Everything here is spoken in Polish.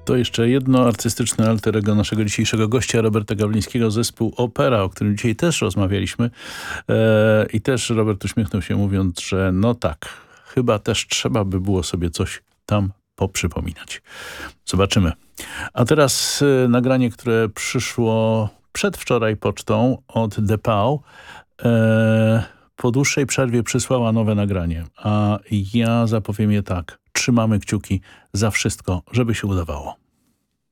To jeszcze jedno artystyczne alter ego naszego dzisiejszego gościa, Roberta Gawlińskiego, zespół Opera, o którym dzisiaj też rozmawialiśmy. I też Robert uśmiechnął się, mówiąc, że no tak, chyba też trzeba by było sobie coś tam poprzypominać. Zobaczymy. A teraz nagranie, które przyszło przedwczoraj pocztą od DePau. Po dłuższej przerwie przysłała nowe nagranie, a ja zapowiem je tak. Trzymamy kciuki za wszystko, żeby się udawało.